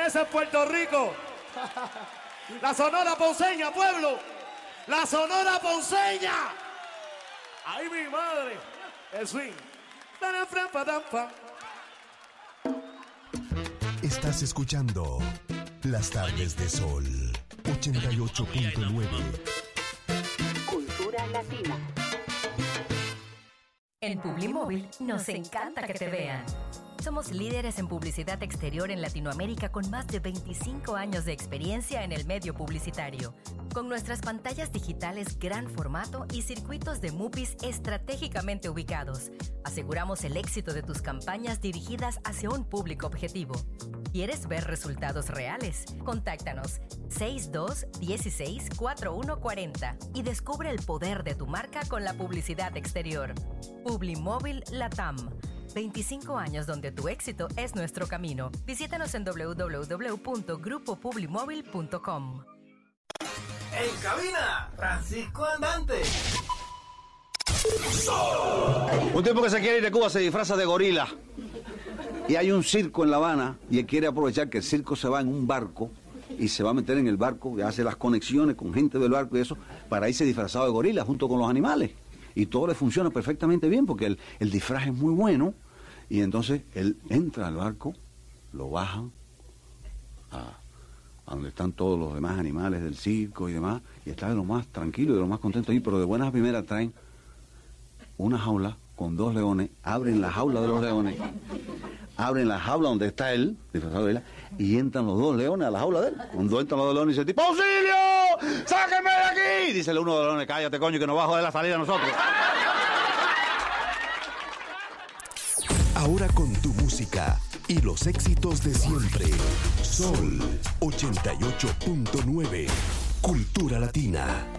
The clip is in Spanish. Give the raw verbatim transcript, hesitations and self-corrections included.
Ese es Puerto Rico. La Sonora Ponceña, pueblo. La Sonora Ponceña. ¡Ay, mi madre! El swing. Estás escuchando Las Tardes de Sol ochenta y ocho punto nueve. Cultura Latina. En Publimóvil nos encanta que te vean. Somos líderes en publicidad exterior en Latinoamérica con más de veinticinco años de experiencia en el medio publicitario. Con nuestras pantallas digitales gran formato y circuitos de MUPIs estratégicamente ubicados, aseguramos el éxito de tus campañas dirigidas hacia un público objetivo. ¿Quieres ver resultados reales? Contáctanos seis dos uno seis cuatro uno cuatro cero y descubre el poder de tu marca con la publicidad exterior. Publimóvil Latam. veinticinco años donde tu éxito es nuestro camino. Visítanos en doble u doble u doble u punto grupo publimóvil punto com. En cabina, Francisco Andante. Un tipo que se quiere ir de Cuba se disfraza de gorila. Y hay un circo en La Habana y él quiere aprovechar que el circo se va en un barco y se va a meter en el barco y hace las conexiones con gente del barco y eso para irse disfrazado de gorila junto con los animales. Y todo le funciona perfectamente bien porque el, el disfraz es muy bueno. Y entonces él entra al barco, lo bajan a, a donde están todos los demás animales del circo y demás, y está de lo más tranquilo y de lo más contento ahí, pero de buenas a primeras traen una jaula con dos leones, abren la jaula de los leones, abren la jaula donde está él, disfrazado de él, y entran los dos leones a la jaula de él. Cuando entran los dos leones, dice el tipo, ¡auxilio! ¡Sáquenme de aquí! Dice el uno de los leones, cállate, coño, que nos va a joder la salida a nosotros. Ahora con tu música y los éxitos de siempre. Sol ochenta y ocho punto nueve. Cultura Latina.